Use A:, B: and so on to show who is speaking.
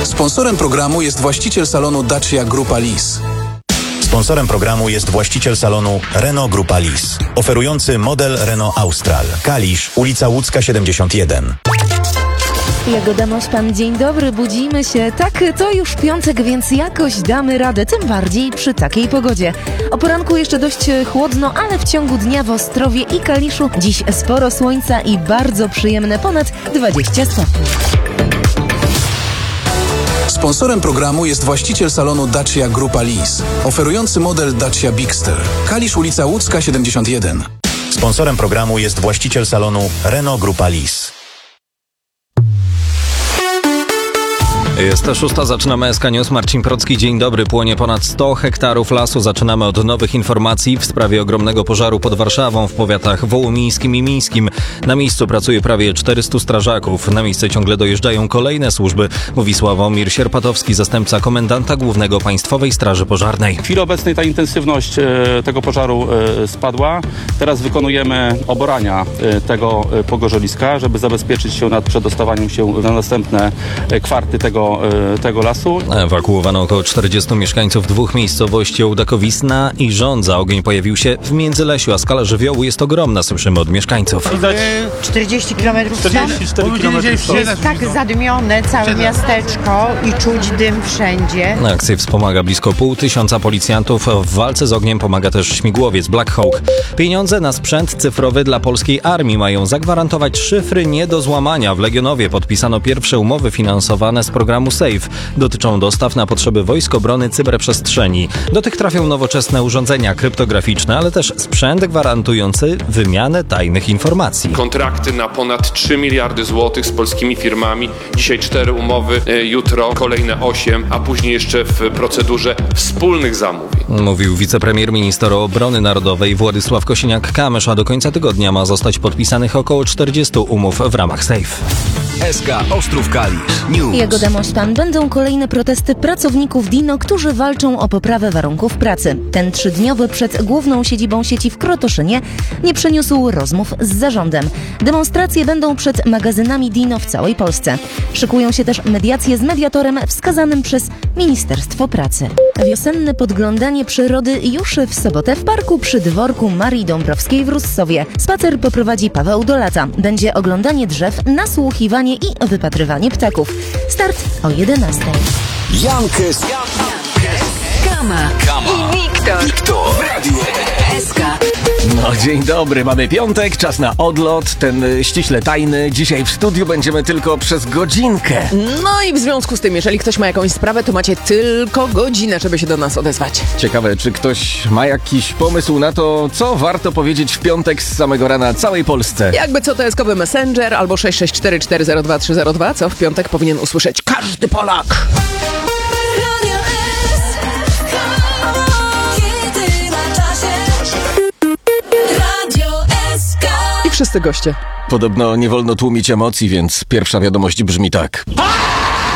A: Sponsorem programu jest właściciel salonu Dacia Grupa Lis.
B: Sponsorem programu jest właściciel salonu Renault Grupa Lis, oferujący model Renault Austral. Kalisz, ulica Łódzka 71.
C: Jagoda Mośpan, dzień dobry, budzimy się. Tak, to już piątek, więc jakoś damy radę, tym bardziej przy takiej pogodzie. O poranku jeszcze dość chłodno, ale w ciągu dnia w Ostrowie i Kaliszu dziś sporo słońca i bardzo przyjemne, ponad 20 stopni.
A: Sponsorem programu jest właściciel salonu Dacia Grupa Lis, oferujący model Dacia Bigster. Kalisz, ulica Łódzka 71.
B: Sponsorem programu jest właściciel salonu Renault Grupa Lis.
D: Jest 6, zaczynamy SK News. Marcin Procki, dzień dobry. Płonie ponad 100 hektarów lasu. Zaczynamy od nowych informacji w sprawie ogromnego pożaru pod Warszawą w powiatach wołomińskim i mińskim. Na miejscu pracuje prawie 400 strażaków. Na miejsce ciągle dojeżdżają kolejne służby, mówi Sławomir Sierpatowski, zastępca komendanta głównego Państwowej Straży Pożarnej.
E: W chwili obecnej ta intensywność tego pożaru spadła. Teraz wykonujemy oborania tego pogorzeliska, żeby zabezpieczyć się nad przedostawaniem się na następne kwarty tego lasu.
D: Ewakuowano około 40 mieszkańców dwóch miejscowości Ołdakowisna i Żądza. Ogień pojawił się w Międzylesiu, a skala żywiołu jest ogromna, słyszymy od mieszkańców.
F: 40 km
G: Jest tak zadymione całe miasteczko i czuć dym wszędzie.
D: Na akcję wspomaga blisko 500 policjantów. W walce z ogniem pomaga też śmigłowiec Black Hawk. Pieniądze na sprzęt cyfrowy dla polskiej armii mają zagwarantować szyfry nie do złamania. W Legionowie podpisano pierwsze umowy finansowane z programu SAFE. Dotyczą dostaw na potrzeby Wojsk Obrony Cyberprzestrzeni. Do tych trafią nowoczesne urządzenia kryptograficzne, ale też sprzęt gwarantujący wymianę tajnych informacji.
H: Kontrakty na ponad 3 miliardy złotych z polskimi firmami. Dzisiaj 4 umowy, jutro kolejne 8, a później jeszcze w procedurze wspólnych zamówień.
D: Mówił wicepremier minister obrony narodowej Władysław Kosiniak-Kamysz, a do końca tygodnia ma zostać podpisanych około 40 umów w ramach SAFE.
I: SK Ostrów Kalisz News.
C: Jagoda Mośpan, będą kolejne protesty pracowników Dino, którzy walczą o poprawę warunków pracy. Ten 3-dniowy przed główną siedzibą sieci w Krotoszynie nie przyniósł rozmów z zarządem. Demonstracje będą przed magazynami Dino w całej Polsce. Szykują się też mediacje z mediatorem wskazanym przez Ministerstwo Pracy. Wiosenne podglądanie przyrody już w sobotę w parku przy dworku Marii Dąbrowskiej w Russowie. Spacer poprowadzi Paweł Dolata. Będzie oglądanie drzew, nasłuchiwanie i wypatrywanie ptaków. Start o 11:00.
I: Jankes,
F: Kama i Wiktor. SK.
J: No dzień dobry, mamy piątek, czas na odlot, ten ściśle tajny. Dzisiaj w studiu będziemy tylko przez godzinkę.
K: No i w związku z tym, jeżeli ktoś ma jakąś sprawę, to macie tylko godzinę, żeby się do nas odezwać.
J: Ciekawe, czy ktoś ma jakiś pomysł na to, co warto powiedzieć w piątek z samego rana całej Polsce.
K: Jakby co, to SKowy Messenger albo 664402302, co w piątek powinien usłyszeć każdy Polak. I wszyscy goście.
J: Podobno nie wolno tłumić emocji, więc pierwsza wiadomość brzmi tak.